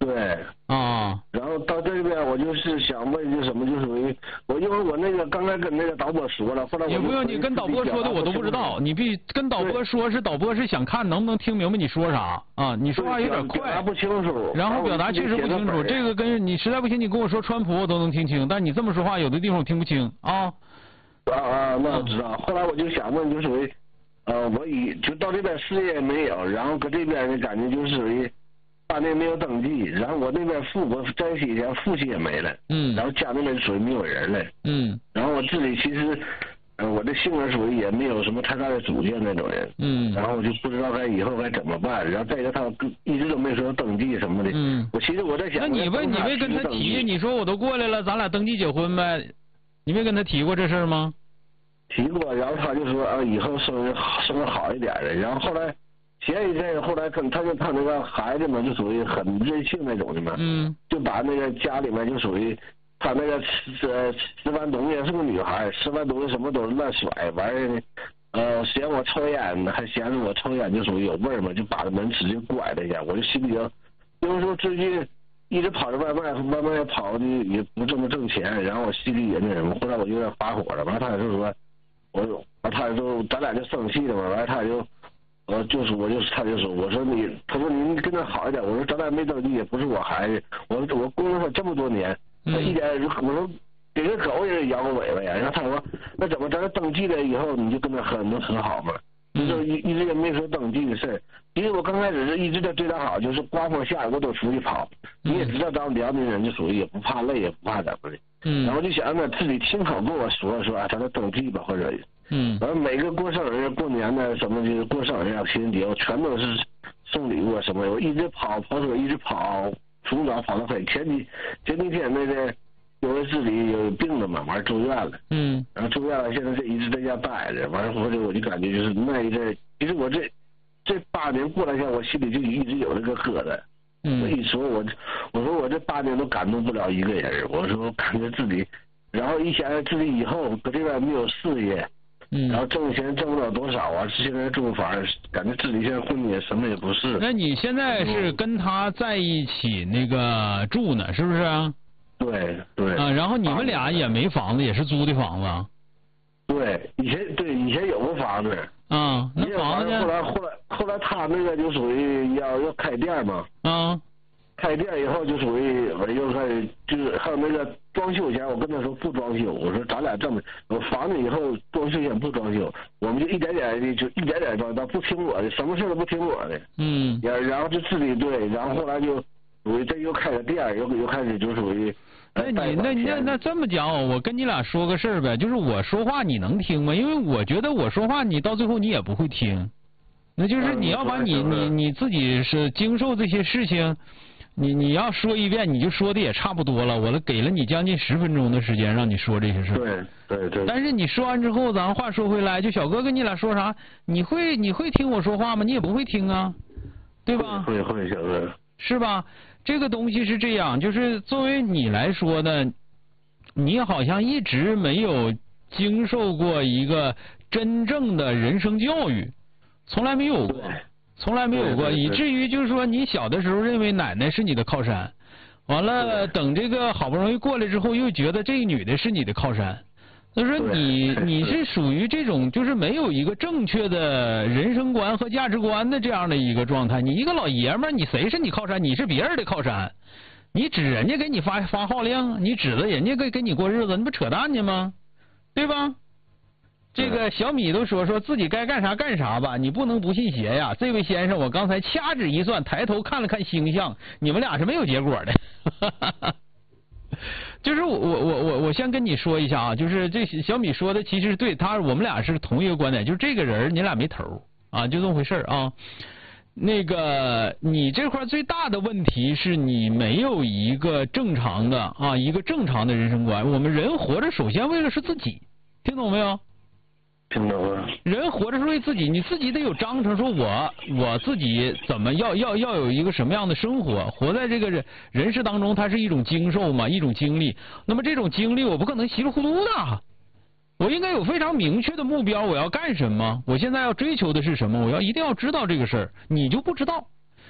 对。 啊。 然后到这边我就是想问就什么，就属于我因为我那个刚才跟那个导播说了，后来我也不用你跟导播说的我都不知道，你必须跟导播说是导播是想看能不能听明白你说啥啊？你说话有点快， 表达不清楚， 然后表达确实不清楚，这个跟你实在不行你跟我说川普我都能听清，但你这么说话有的地方我听不清啊。 那我知道。后来我就想问，就属于我就到这边事业也没有，然后搁这边的感觉就是属于8年没有登记，然后我那边我在一起前父亲也没了，然后家那边属于没有人了，然后我自己其实我的性格属于也没有什么太大的主见那种人，然后我就不知道以后该怎么办，然后再一个他一直都没说登记什么的，其实我在想， 那你没跟他提，你说我都过来了，咱俩登记结婚呗，你没跟他提过这事儿吗？ 提过，然后他就说以后生活好一点的，然后后来前一阵后来跟他那个孩子们就属于很任性那种的嘛，就把那个家里面就属于他那个吃完东西是个女孩，吃完东西什么都是乱甩，完了嫌我抽烟，还嫌着我抽烟就属于有味儿嘛，就把门直接拐了一下，我就心里因为说最近一直跑着外卖跑的也不这么挣钱，然后我心里也那什么，后来我有点发火了，完了他就说他就咱俩就生气了嘛，完了他就他就说我说他说你跟他好一点，我说咱俩没登记也不是我孩子，我供了他这么多年，他一点我说给个狗也摇个尾巴呀，然后他说那怎么咱登记了以后你就跟他能很好嘛，就一直也没说登记的事儿。因为我刚开始是一直在对他好，就是刮风下雨我都出去跑，你也知道当辽宁人就属于也不怕累也不怕怎么的，然后就想着自己亲口跟我说咱们登记吧或者然后每个过生日过年的什么就是过生日啊情人节我全都是送礼物什么的，我一直跑车一直跑，从早跑到黑，前几天那个因为自己有病了嘛，完了住院了，然后住院了，现在一直在家待着，完了或者我就感觉就是那一阵，其实我这8年过来下，我心里就一直有这个疙瘩。我一说我说我这8年都感动不了一个人，我说我感觉自己，然后一想自己以后搁这边没有事业，然后挣钱挣不了多少啊，现在住房，感觉自己现在婚姻什么也不是。 那你现在是跟他在一起那个住呢，是不是啊？ 对。 然后你们俩也没房子，也是租的房子。 对，以前有个房子。 那房子呢？ 后来他那个就属于要开店嘛。开店以后就属于我又开始就是还有那个装修钱，我跟他说不装修，我说咱俩这么，我房子以后装修钱不装修，我们就一点点装，他不听我的，什么事都不听我的。然后就自己对，然后后来就属于这又开个店，又开始就属于。 那这么讲，我跟你俩说个事儿呗，就是我说话你能听吗？因为我觉得我说话你到最后你也不会听，那就是你要把你自己是经受这些事情，你要说一遍你就说的也差不多了，我给了你将近10分钟的时间让你说这些事。 对。 但是你说完之后，咱话说回来，就小哥跟你俩说啥，你会听我说话吗？你也不会听啊，对吧？ 会小哥。 是吧？这个东西是这样，就是作为你来说呢，你好像一直没有经受过一个真正的人生教育，从来没有过，以至于就是说你小的时候认为奶奶是你的靠山，完了等这个好不容易过来之后又觉得这个女的是你的靠山，所以说你是属于这种就是没有一个正确的人生观和价值观的这样的一个状态。你一个老爷们儿，你谁是你靠山？你是别人的靠山，你指人家给你发号令，你指着人家给你过日子，你不扯淡呢吗？对吧？这个小米都说自己该干啥干啥吧，你不能不信邪呀。这位先生，我刚才掐指一算，抬头看了看星象，你们俩是没有结果的。就是我先跟你说一下啊，就是这小米说的其实对我们俩是同一个观点，就是这个人你俩没头啊，就这么回事啊。那个你这块最大的问题是你没有一个正常的人生观。我们人活着首先为了是自己，听懂没有？ 听懂了。 人活着是为自己，你自己得有章程，说我自己怎么要有一个什么样的生活，活在这个人世当中，它是一种经受嘛，一种经历。那么这种经历我不可能稀里糊涂的，我应该有非常明确的目标，我要干什么，我现在要追求的是什么，我一定要知道这个事儿。你就不知道，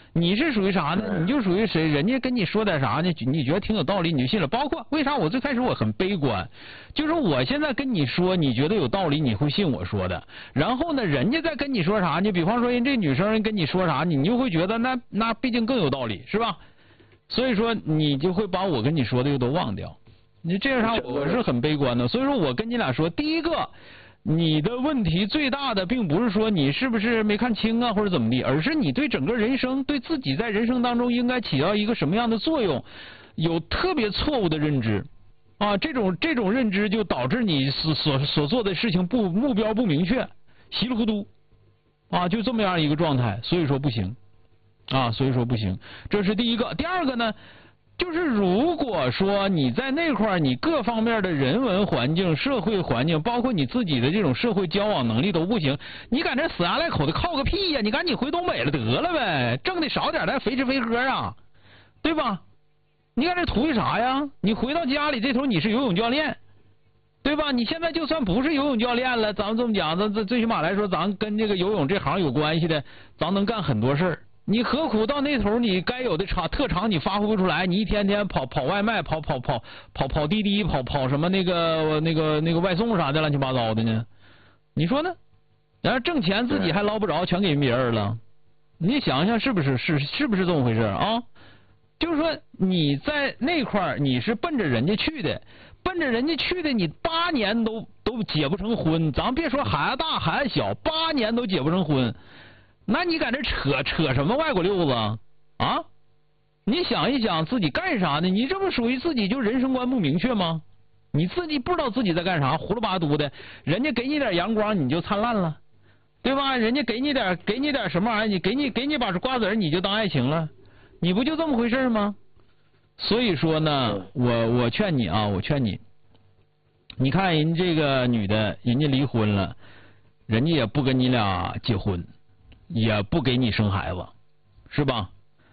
你是属于啥呢？你就属于谁？人家跟你说点啥呢？你觉得挺有道理，你就信了。包括为啥我最开始我很悲观，就是我现在跟你说，你觉得有道理，你会信我说的。然后呢，人家再跟你说啥呢？比方说人这女生跟你说啥，你就会觉得那毕竟更有道理，是吧？所以说你就会把我跟你说的又都忘掉。你这样啥？我是很悲观的。所以说我跟你俩说，第一个。你的问题最大的并不是说你是不是没看清啊或者怎么地，而是你对整个人生对自己在人生当中应该起到一个什么样的作用有特别错误的认知啊，这种认知就导致你所做的事情目标不明确，稀里糊涂啊，就这么样一个状态，所以说不行啊，所以说不行，这是第一个。第二个呢，就是如果说你在那块儿，你各方面的人文环境、社会环境，包括你自己的这种社会交往能力都不行，你搁这死鸭赖口的靠个屁呀！你赶紧回东北了得了呗，挣的少点咱肥吃肥喝啊，对吧？你搁这图一啥呀？你回到家里这头你是游泳教练，对吧？你现在就算不是游泳教练了，咱们这么讲，咱最起码来说，咱跟这个游泳这行有关系的，咱能干很多事儿。你何苦到那头你该有的特长你发挥不出来，你一天天跑外卖，跑滴滴，跑什么那个外送啥的乱七八糟的呢？你说呢？然后挣钱自己还捞不着，全给别人了。你想想是不是这么回事啊？就是说你在那块你是奔着人家去的，你8年都结不成婚，咱别说孩子大孩子小，8年都结不成婚。那你搁这扯什么外国溜子啊？你想一想自己干啥呢？你这不属于自己就人生观不明确吗？你自己不知道自己在干啥，胡了八嘟的，人家给你点阳光你就灿烂了，对吧？人家给你点什么玩意儿，你给你把瓜子你就当爱情了，你不就这么回事吗？所以说呢，我劝你啊，你看人这个女的，人家离婚了，人家也不跟你俩结婚。也不给你生孩子，是吧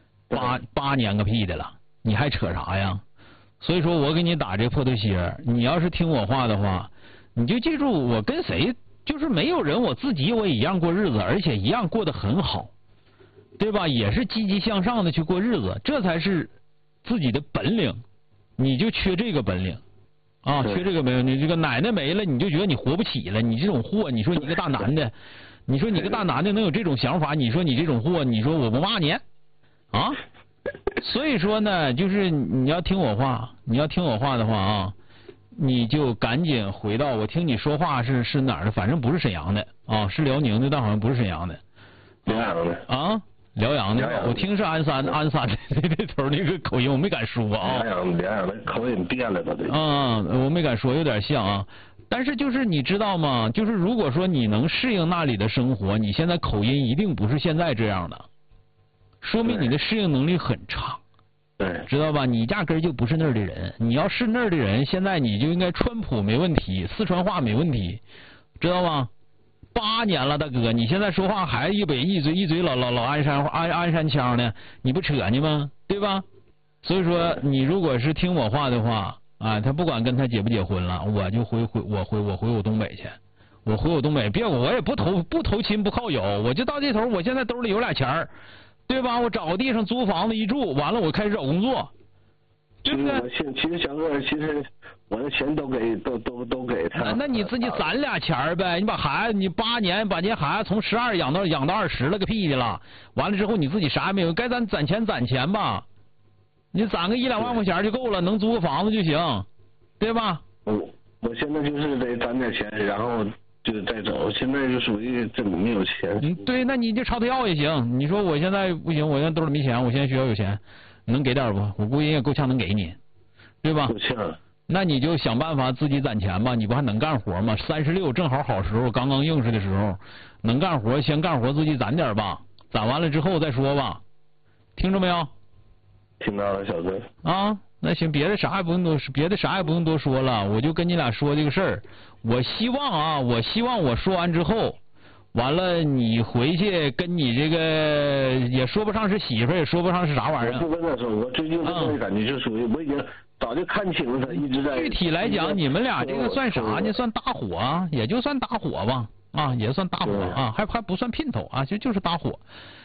？8年个屁的了，你还扯啥呀？所以说我给你打这破头鞋，你要是听我话的话，你就记住，我跟谁就是没有人，我自己我也一样过日子，而且一样过得很好，对吧？也是积极向上的去过日子，这才是自己的本领。你就缺这个本领啊，缺这个本领。你这个奶奶没了，你就觉得你活不起了，你这种货，你说你一个大男的。你说你个大男的能有这种想法？你说你这种货，你说我不骂你啊？所以说呢，就是你要听我话，的话啊，你就赶紧回到我听你说话是哪儿的？反正不是沈阳的啊，是辽宁的，但好像不是沈阳的。 辽阳的啊，辽阳的，我听是鞍山的这头那个口音，我没敢说啊。 辽阳的口音变了，都得。 我没敢说，有点像啊。但是就是你知道吗？就是如果说你能适应那里的生活，你现在口音一定不是现在这样的，说明你的适应能力很差。 对， 知道吧？你压根儿就不是那儿的人。你要是那儿的人，现在你就应该川普没问题，四川话没问题，知道吗？8年了，大哥，你现在说话还一嘴老鞍山腔呢，你不扯呢吗？对吧？所以说，你如果是听我话的话。啊，他不管跟他结不结婚了，我就回我东北去，我回我东北，我也不投亲不靠友，我就到这头，我现在兜里有俩钱儿，对吧？我找个地上租房子一住，完了我开始找工作，对不对？ 其实小哥，其实我的钱都给他。 那你自己攒俩钱儿呗，你把孩子，你8年把这孩子从12养到20了个屁的了，完了之后你自己啥也没有，该攒钱吧。你攒个1、2万块钱就够了，能租个房子就行，对吧？ 我现在就是得攒点钱，然后就再走。现在就属于真没有钱。 对，那你就朝他要也行。你说我现在不行，我现在兜里没钱，我现在需要有钱，能给点不？我估计也够呛能给你，对吧？ 够呛。 那你就想办法自己攒钱吧，你不还能干活吗？36正好时候，刚硬实的时候，能干活先干活，自己攒点吧，攒完了之后再说吧，听着没有？ 听到了，小哥。 啊，那行，别的啥也不用多说了，我就跟你俩说这个事儿。我希望我说完之后，完了你回去跟你这个也说不上是媳妇，也说不上是啥玩意儿。 我就跟他说，我最近这种感觉就属于我已经早就看清了他一直在。 具体来讲，你们俩这个算啥呢？算搭伙啊，也就算搭伙吧，啊，也算搭伙啊，还不算姘头啊，就是搭伙。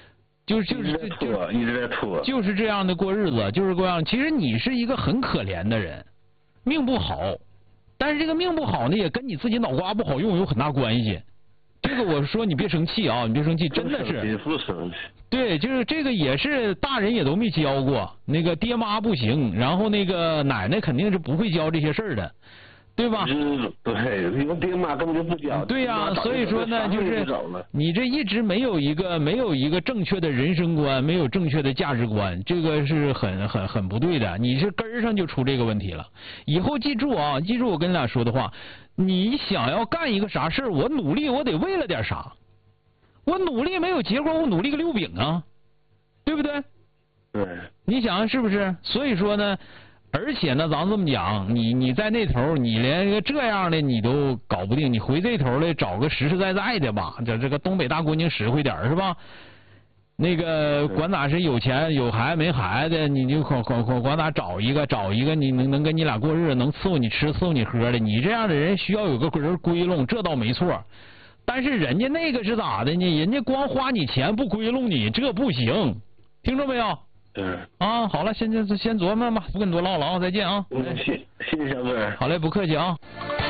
就是一直在拖， 就是这样的过日子，就是这样。其实你是一个很可怜的人，命不好，但是这个命不好呢，也跟你自己脑瓜不好用有很大关系。这个我说你别生气啊，你别生气，真的是。 不生气。对， 就是这个也是大人也都没教过，那个爹妈不行，然后那个奶奶肯定是不会教这些事儿的。对吧？ 对，因为爹妈根本就不教。 对呀，所以说呢，就是你这一直没有一个正确的人生观，没有正确的价值观，这个是很不对的。你是根儿上就出这个问题了。以后记住啊，记住我跟你俩说的话，你想要干一个啥事儿，我努力，我得为了点啥。我努力没有结果，我努力个溜饼啊，对不对？ 对。 你想是不是？所以说呢。而且呢，咱这么讲，你在那头，你连这样的你都搞不定，你回这头来找个实实在在的吧，这个东北大姑娘实惠点是吧？那个管咋是有钱有孩子没孩子，你就管咋找一个你能跟你俩过日子，能伺候你吃伺候你喝的，你这样的人需要有个人归拢，这倒没错。但是人家那个是咋的呢？人家光花你钱不归拢你，这不行，听着没有？啊，好了，先琢磨吧，不跟你多唠了啊，再见啊。 谢谢小哥。 好嘞，不客气啊。